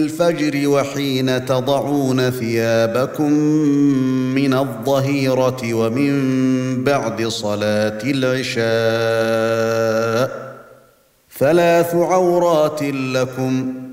الفجر وحين تضعون ثيابكم من الظهيرة ومن بعد صلاة العشاء 3 عورات لكم